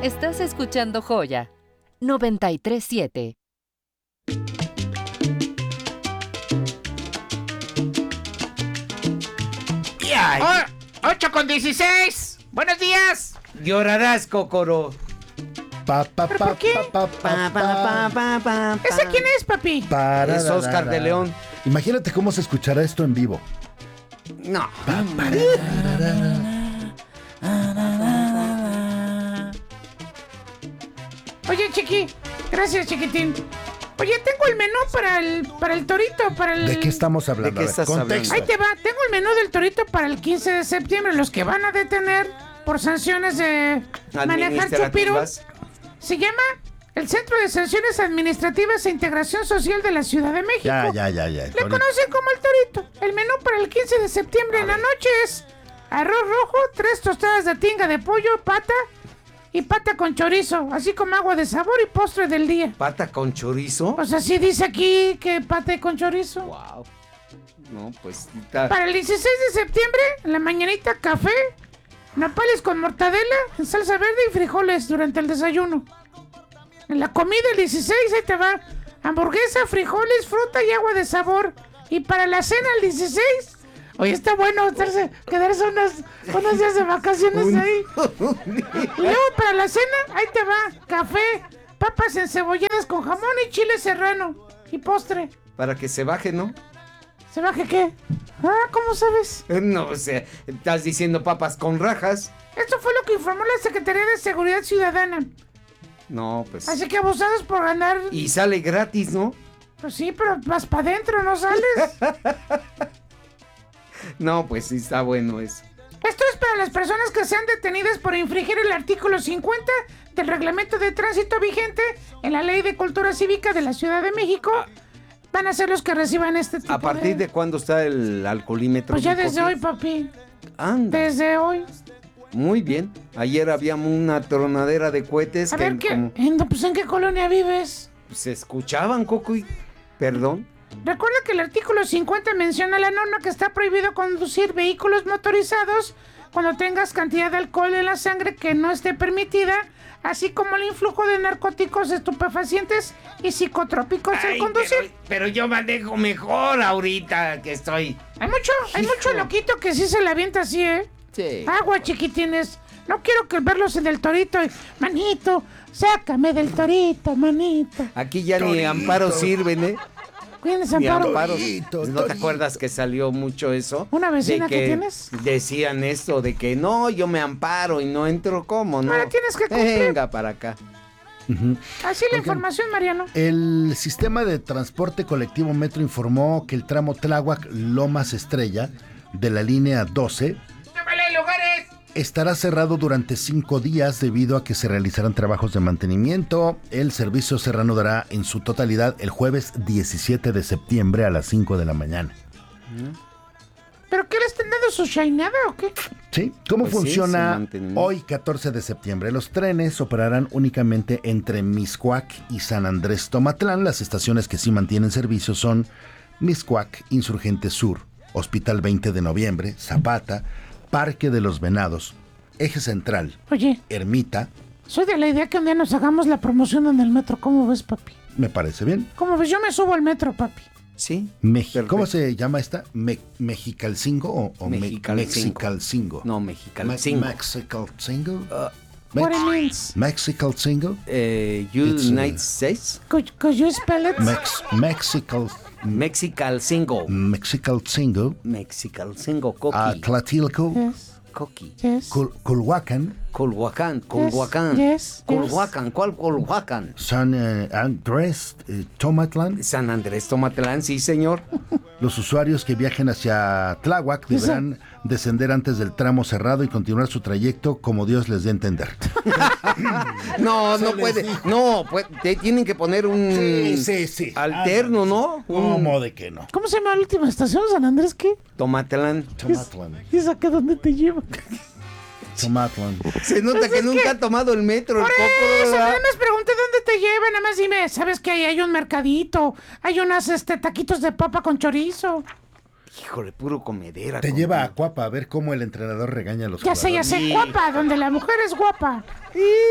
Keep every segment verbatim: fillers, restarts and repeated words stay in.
Estás escuchando Joya noventa y tres siete. Oh, ocho con dieciséis. Buenos días. Llorarás, Cocoro. Pa, pa, ¿Pero pa, por qué? pa, pa, pa, pa, pa, pa. ¿Ese quién es, papi? Para, Es da, Oscar da, de da. León. Imagínate cómo se escuchará esto en vivo. No. Pa, para, da, da, da. Oye, chiqui. Gracias, chiquitín. Oye, tengo el menú para el para el torito, para el... ¿De qué estamos hablando? ¿De qué A ver, estás contexto. Ahí te va. Tengo el menú del torito para el quince de septiembre. Los que van a detener por sanciones de manejar chupirul. Administrativas. Se llama el Centro de Sanciones Administrativas e Integración Social de la Ciudad de México. Ya, ya, ya, ya. Le Tony. conocen como el torito. El menú para el quince de septiembre en la noche es arroz rojo, tres tostadas de tinga de pollo, pata y pata con chorizo, así como agua de sabor y postre del día. ¿Pata con chorizo? Pues así dice aquí que pata y con chorizo. Wow. No, pues... ta- Para el dieciséis de septiembre, en la mañanita, café, nopales con mortadela, en salsa verde y frijoles durante el desayuno. En la comida el dieciséis, ahí te va, hamburguesa, frijoles, fruta y agua de sabor. Y para la cena el dieciséis, oye, está bueno estarse, quedarse unos, unos días de vacaciones ahí. Y luego para la cena, ahí te va, café, papas encebolladas con jamón y chile serrano. Y postre. Para que se baje, ¿no? ¿Se baje qué? Ah, ¿cómo sabes? No, o sea, estás diciendo papas con rajas. Esto fue lo que informó la Secretaría de Seguridad Ciudadana. No, pues... Así que abusados por ganar... Y sale gratis, ¿no? Pues sí, pero vas para adentro, ¿no sales? No, pues sí está bueno eso. Esto es para las personas que sean detenidas por infringir el artículo cincuenta del reglamento de tránsito vigente en la Ley de Cultura Cívica de la Ciudad de México. Van a ser los que reciban este tipo ¿A partir de cuándo está el alcoholímetro? Pues ya mi desde Coqui? hoy, papi. Anda. Desde hoy. Muy bien. Ayer había una tronadera de cohetes A que ver, ¿qué? como ¿En, pues, ¿en qué colonia vives? se escuchaban, Coco, y... Perdón. Recuerda que el artículo cincuenta menciona la norma que está prohibido conducir vehículos motorizados cuando tengas cantidad de alcohol en la sangre que no esté permitida, así como el influjo de narcóticos, estupefacientes y psicotrópicos al Ay, conducir. pero, pero yo manejo mejor ahorita que estoy... Hay mucho, hay Hijo. mucho loquito que sí se la avienta así, ¿eh? Sí. Agua, chiquitines. No quiero que verlos en el torito. y, Manito, sácame del torito, manito. Aquí ya ni Torito. amparo sirven, ¿eh? ¿Quién es Ni Amparo? amparos. Torito, ¿No te torito. acuerdas que salió mucho eso? ¿Una vecina De que tienes? Decían esto de que no, yo me amparo y no entro, ¿cómo? No. Ahora tienes que cumplir. Venga para acá. Ujú. Así la Oigan. información, Mariano. El sistema de transporte colectivo Metro informó que el tramo Tláhuac-Lomas Estrella de la línea doce ¡Llámale lugares! estará cerrado durante cinco días debido a que se realizarán trabajos de mantenimiento. El servicio se reanudará en su totalidad el jueves diecisiete de septiembre a las cinco de la mañana. ¿Pero qué le están dando su shainada o qué? ¿Sí? ¿Cómo Pues sí, sin funciona mantenimiento. hoy catorce de septiembre? Los trenes operarán únicamente entre Mixcoac y San Andrés Tomatlán. Las estaciones que sí mantienen servicio son Mixcoac, Insurgente Sur, Hospital veinte de noviembre, Zapata, Parque de los Venados, Eje Central, Oye, Ermita. soy de la idea que un día nos hagamos la promoción en el metro. ¿Cómo ves, papi? Me parece bien. ¿Cómo ves? Yo me subo al metro, papi. Sí. Meji- Perfecto. ¿Cómo se llama esta? Me- ¿Mexicalcingo o, o me- Mexicalcingo. Mexicalcingo? No, Me- Mexicalcingo. Mexicalcingo? What it Mex- means? Mexicalcingo? Eh, It's, uh, United States. Could, could you spell it? Mex- Mexical Mexicalcingo. Mexicalcingo, Mexicalcingo, Coqui. Atlatilco, Yes, Coqui. yes. Cul- Culhuacan, Culhuacán, Culhuacán. yes, yes. Culhuacán, ¿cuál Culhuacán? San eh, Andrés, eh, Tomatlán. San Andrés Tomatlán, sí, señor. Los usuarios que viajen hacia Tláhuac deberán descender antes del tramo cerrado y continuar su trayecto como Dios les dé a entender. No, Se no les puede. dijo. No, pues, te tienen que poner un sí. alterno, ¿no? Un ¿Cómo de que no? ¿Cómo se llama la última estación? ¿San Andrés qué? Tomatlán. Tomatlán. ¿Y esa que dónde te lleva? Tomatlán. Se nota Pues que es nunca que- ha tomado el metro, el Por coco, eso, ¿verdad? nada más pregunté dónde te lleva, nada más dime, ¿sabes que ahí hay un mercadito? Hay unas este, taquitos de papa con chorizo. Híjole, puro comedera. Te coco. lleva a Cuapa a ver cómo el entrenador regaña a los Ya sé, ya jugadores. sé, Sí. guapa, donde la mujer es guapa.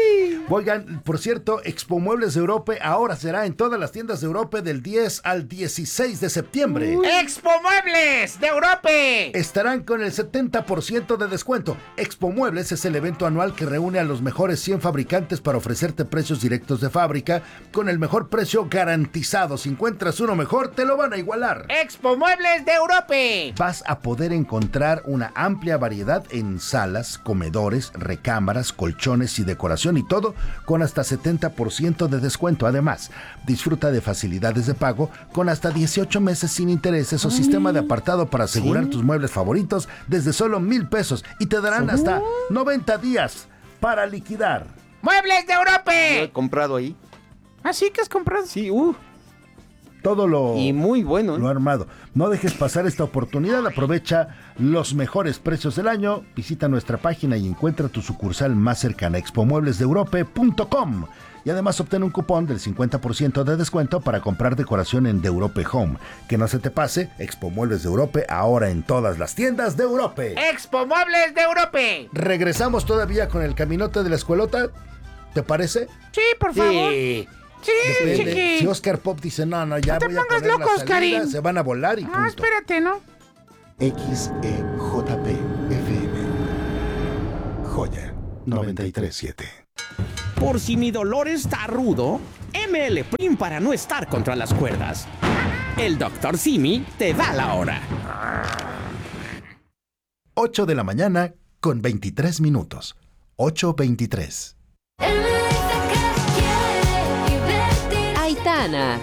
Oigan, por cierto, Expo Muebles de Europa ahora será en todas las tiendas de Europa del diez al dieciséis de septiembre. ¡Expo Muebles de Europa! Estarán con el setenta por ciento de descuento. Expo Muebles es el evento anual que reúne a los mejores cien fabricantes para ofrecerte precios directos de fábrica con el mejor precio garantizado. Si encuentras uno mejor, te lo van a igualar. ¡Expo Muebles de Europa! Vas a poder encontrar una amplia variedad en salas, comedores, recámaras, colchones y decoración y todo con hasta setenta por ciento de descuento. Además, disfruta de facilidades de pago con hasta dieciocho meses sin intereses o Ay. sistema de apartado para asegurar ¿Sí? tus muebles favoritos desde solo mil pesos y te darán ¿Seguro? hasta noventa días para liquidar. ¡Muebles de Europa! Lo he comprado ahí. ¿Ah, sí que has comprado? Sí, uh. Todo lo... Y muy bueno, ¿eh? Lo armado. No dejes pasar esta oportunidad. Aprovecha los mejores precios del año. Visita nuestra página y encuentra tu sucursal más cercana, expo muebles de europa punto com. Y además obtén un cupón del cincuenta por ciento de descuento para comprar decoración en De Europa Home. Que no se te pase, Expo Muebles de Europa ahora en todas las tiendas de Europa. ¡Expo Muebles de Europa! Regresamos todavía con el caminote de la escuelota. ¿Te parece? Sí, por favor. Sí. Sí, chiqui. Si Oscar Pop dice, no, no, ya no te voy a pongas poner loco, la salida, Oscarín. se van a volar y punto. Ah, espérate, ¿no? X E J P F M Joya noventa y tres punto siete. Por si mi dolor está rudo, M L Prim para no estar contra las cuerdas. El doctor Simi te da la hora. ocho de la mañana con veintitrés minutos. ocho veintitrés. Aitana.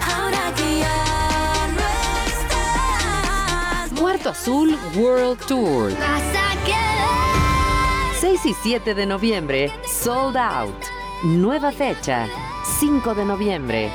Cuarto Azul World Tour. seis y siete de noviembre, Sold Out. Nueva fecha, cinco de noviembre.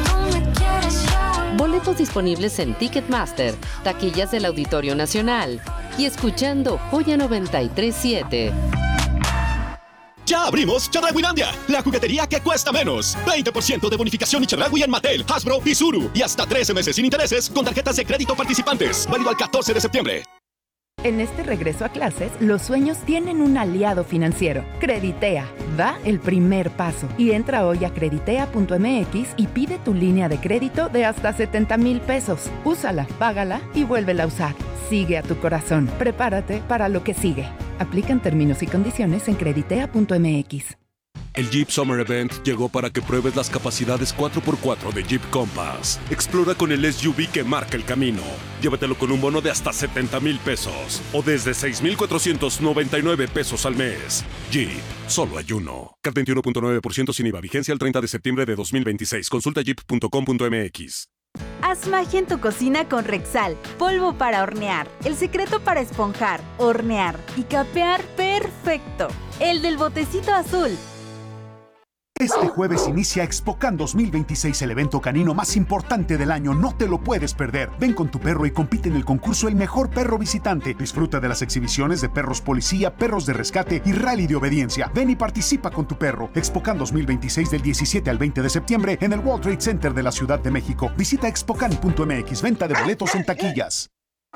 Boletos disponibles en Ticketmaster, taquillas del Auditorio Nacional y escuchando Joya noventa y tres punto siete. Ya abrimos Chedrauilandia, la juguetería que cuesta menos. veinte por ciento de bonificación y Chedraui en Mattel, Hasbro y Zuru. Y hasta trece meses sin intereses con tarjetas de crédito participantes. Válido al catorce de septiembre. En este regreso a clases, los sueños tienen un aliado financiero. Creditea. Da el primer paso. Y entra hoy a creditea punto m x y pide tu línea de crédito de hasta setenta mil pesos. Úsala, págala y vuélvela a usar. Sigue a tu corazón. Prepárate para lo que sigue. Aplican términos y condiciones en creditea punto m x. El Jeep Summer Event llegó para que pruebes las capacidades cuatro por cuatro de Jeep Compass. Explora con el S U V que marca el camino. Llévatelo con un bono de hasta setenta mil pesos o desde seis mil cuatrocientos noventa y nueve pesos al mes. Jeep, solo hay uno. C A T veintiuno punto nueve por ciento sin I V A. Vigencia el treinta de septiembre de dos mil veintiséis. Consulta jeep punto com punto m x. Haz magia en tu cocina con Rexal. Polvo para hornear. El secreto para esponjar, hornear y capear perfecto. El del botecito azul. Este jueves inicia ExpoCan dos mil veintiséis, el evento canino más importante del año. No te lo puedes perder. Ven con tu perro y compite en el concurso El Mejor Perro Visitante. Disfruta de las exhibiciones de perros policía, perros de rescate y rally de obediencia. Ven y participa con tu perro. ExpoCan dos mil veintiséis del diecisiete al veinte de septiembre en el World Trade Center de la Ciudad de México. Visita expocan punto m x. Venta de boletos en taquillas.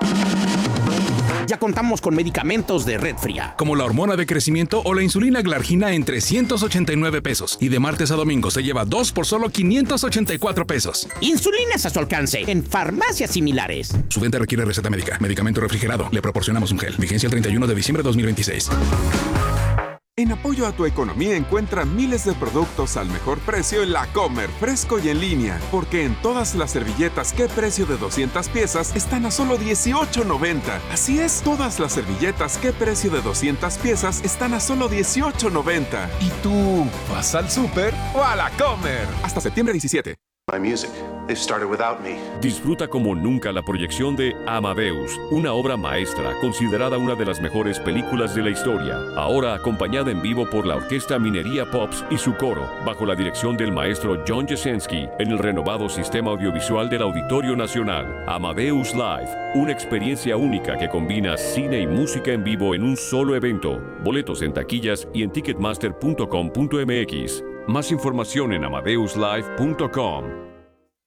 Ya contamos con medicamentos de Red Fría, como la hormona de crecimiento o la insulina Glargina en trescientos ochenta y nueve pesos. Y de martes a domingo se lleva dos por solo quinientos ochenta y cuatro pesos. Insulinas a su alcance en farmacias similares. Su venta requiere receta médica. Medicamento refrigerado. Le proporcionamos un gel. Vigencia el treinta y uno de diciembre de dos mil veintiséis. En apoyo a tu economía encuentra miles de productos al mejor precio en La Comer, fresco y en línea. Porque en todas las servilletas ¿Qué precio de doscientas piezas? Están a solo dieciocho noventa. Así es, todas las servilletas ¿Qué precio de doscientas piezas? Están a solo dieciocho noventa. ¿Y tú vas al súper o a La Comer? Hasta septiembre diecisiete. My music. They started without me. Disfruta como nunca la proyección de Amadeus, una obra maestra considerada una de las mejores películas de la historia. Ahora acompañada en vivo por la Orquesta Minería Pops y su coro, bajo la dirección del maestro John Jasenski, en el renovado sistema audiovisual del Auditorio Nacional. Amadeus Live, una experiencia única que combina cine y música en vivo en un solo evento. Boletos en taquillas y en ticketmaster punto com punto m x. Más información en amadeus live punto com.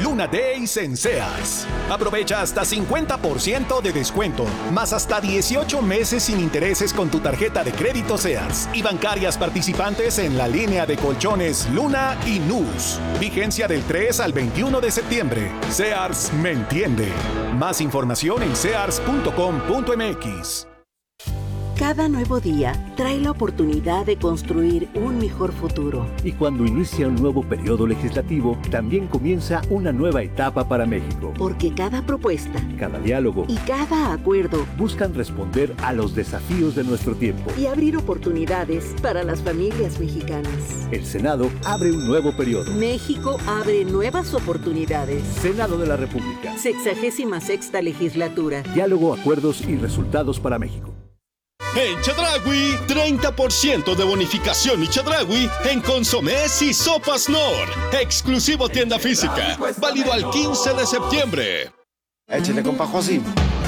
Luna Days en Sears. Aprovecha hasta cincuenta por ciento de descuento, más hasta dieciocho meses sin intereses con tu tarjeta de crédito Sears y bancarias participantes en la línea de colchones Luna y Nus. Vigencia del tres al veintiuno de septiembre. Sears me entiende. Más información en sears punto com punto m x. Cada nuevo día trae la oportunidad de construir un mejor futuro. Y cuando inicia un nuevo periodo legislativo, también comienza una nueva etapa para México. Porque cada propuesta, cada diálogo y cada acuerdo buscan responder a los desafíos de nuestro tiempo y abrir oportunidades para las familias mexicanas. El Senado abre un nuevo periodo. México abre nuevas oportunidades. Senado de la República. Sexagésima sexta legislatura. Diálogo, acuerdos y resultados para México. En Chedraui, treinta por ciento de bonificación y Chedraui en consomés y sopas Nor. Exclusivo tienda física. Válido al quince de septiembre. Échale, compa Josi.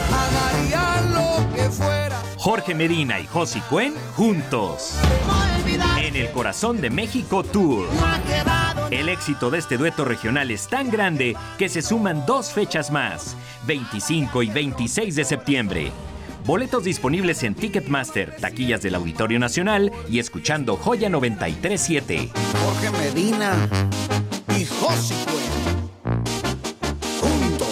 Jorge Medina y Josi Cuen juntos. En el Corazón de México Tour. El éxito de este dueto regional es tan grande que se suman dos fechas más, veinticinco y veintiséis de septiembre. Boletos disponibles en Ticketmaster, taquillas del Auditorio Nacional y escuchando Joya noventa y tres punto siete. Jorge Medina y Josi Cuen. Juntos.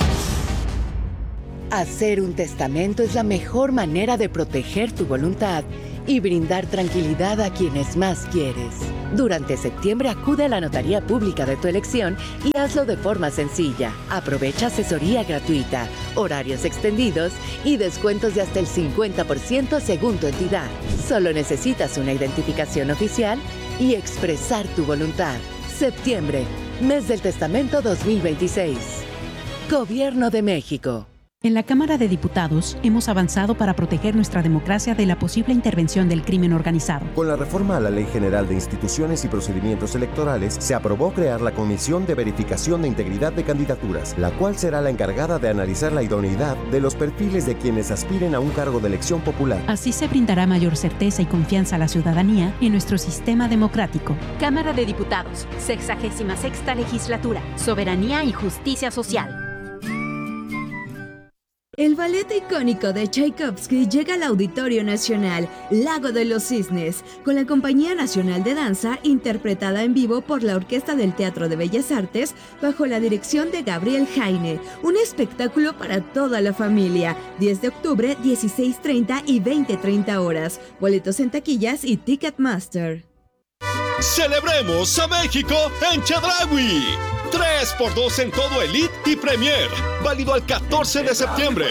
Hacer un testamento es la mejor manera de proteger tu voluntad y brindar tranquilidad a quienes más quieres. Durante septiembre acude a la notaría pública de tu elección y hazlo de forma sencilla. Aprovecha asesoría gratuita, horarios extendidos y descuentos de hasta el cincuenta por ciento según tu entidad. Solo necesitas una identificación oficial y expresar tu voluntad. Septiembre, mes del testamento dos mil veintiséis. Gobierno de México. En la Cámara de Diputados hemos avanzado para proteger nuestra democracia de la posible intervención del crimen organizado. Con la reforma a la Ley General de Instituciones y Procedimientos Electorales, se aprobó crear la Comisión de Verificación de Integridad de Candidaturas, la cual será la encargada de analizar la idoneidad de los perfiles de quienes aspiren a un cargo de elección popular. Así se brindará mayor certeza y confianza a la ciudadanía en nuestro sistema democrático. Cámara de Diputados, sexagésima sexta legislatura, Soberanía y Justicia Social. El ballet icónico de Tchaikovsky llega al Auditorio Nacional, Lago de los Cisnes, con la Compañía Nacional de Danza, interpretada en vivo por la Orquesta del Teatro de Bellas Artes, bajo la dirección de Gabriel Jaine. Un espectáculo para toda la familia. diez de octubre, dieciséis treinta y veinte treinta horas. Boletos en taquillas y Ticketmaster. ¡Celebremos a México en Chedraui! tres por dos en todo Elite y Premier. Válido al catorce de septiembre.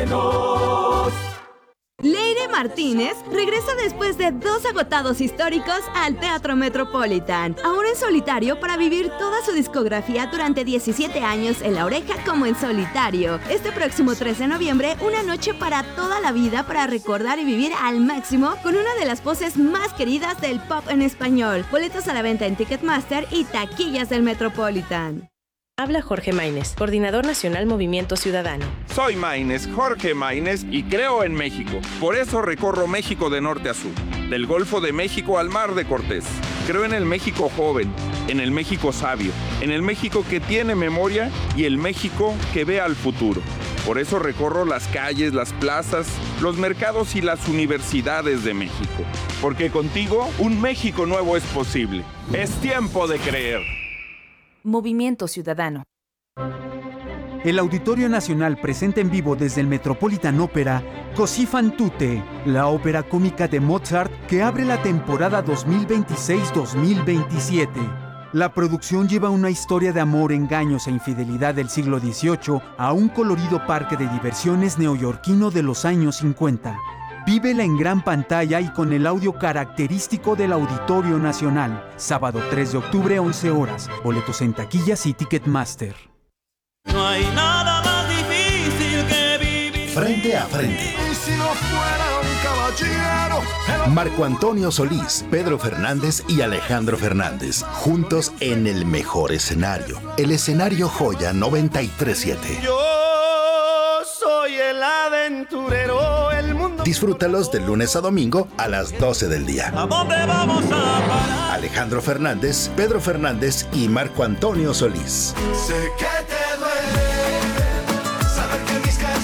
Leire Martínez regresa después de dos agotados históricos al Teatro Metropolitan, ahora en solitario para vivir toda su discografía durante diecisiete años en La Oreja como en solitario. Este próximo tres de noviembre, una noche para toda la vida para recordar y vivir al máximo con una de las voces más queridas del pop en español. Boletos a la venta en Ticketmaster y taquillas del Metropolitan. Habla Jorge Maínez, Coordinador Nacional Movimiento Ciudadano. Soy Maínez, Jorge Maínez, y creo en México. Por eso recorro México de norte a sur, del Golfo de México al Mar de Cortés. Creo en el México joven, en el México sabio, en el México que tiene memoria y el México que ve al futuro. Por eso recorro las calles, las plazas, los mercados y las universidades de México. Porque contigo, un México nuevo es posible. Es tiempo de creer. Movimiento Ciudadano. El Auditorio Nacional presenta en vivo desde el Metropolitan Opera Così fan tutte, la ópera cómica de Mozart que abre la temporada dos mil veintiséis dos mil veintisiete. La producción lleva una historia de amor, engaños e infidelidad del siglo dieciocho a un colorido parque de diversiones neoyorquino de los años cincuenta. Vívela en gran pantalla y con el audio característico del Auditorio Nacional. Sábado tres de octubre, once horas. Boletos en taquillas y Ticketmaster. No hay nada más difícil que vivir. Frente a frente. Y si no fuera un caballero. Marco Antonio Solís, Pedro Fernández y Alejandro Fernández. Juntos en el mejor escenario. El escenario Joya noventa y tres punto siete. Yo soy el aventurero. El mundo. Disfrútalos de lunes a domingo a las doce del día. ¿A dónde vamos a parar? Alejandro Fernández, Pedro Fernández y Marco Antonio Solís. Sé que te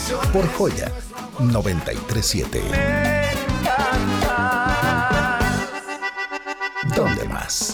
Por Joya noventa y tres siete. ¿Dónde más?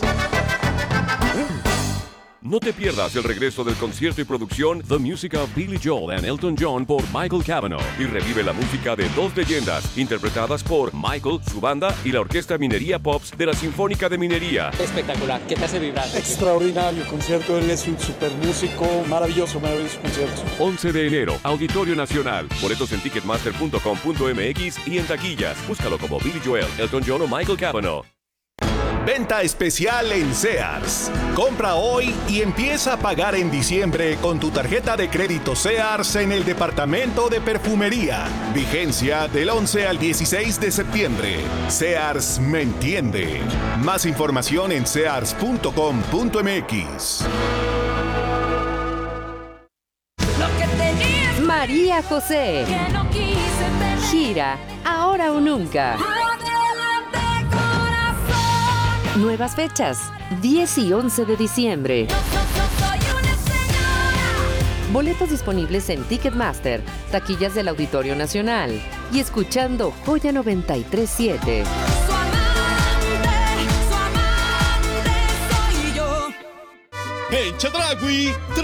No te pierdas el regreso del concierto y producción The Music of Billy Joel and Elton John por Michael Cavanaugh y revive la música de dos leyendas interpretadas por Michael, su banda y la Orquesta Minería Pops de la Sinfónica de Minería. Espectacular, ¿qué te hace vibrar? Extraordinario concierto, él es un super músico, maravilloso, maravilloso concierto. once de enero, Auditorio Nacional. Boletos en ticketmaster punto com punto m x y en taquillas. Búscalo como Billy Joel, Elton John o Michael Cavanaugh. Venta especial en Sears. Compra hoy y empieza a pagar en diciembre con tu tarjeta de crédito Sears en el departamento de perfumería. Vigencia del once al dieciséis de septiembre. Sears me entiende. Más información en sears punto com punto m x. María José. Gira Ahora o Nunca. Nuevas fechas, diez y once de diciembre. Boletos disponibles en Ticketmaster, taquillas del Auditorio Nacional y escuchando Joya noventa y tres siete. En Chedraui,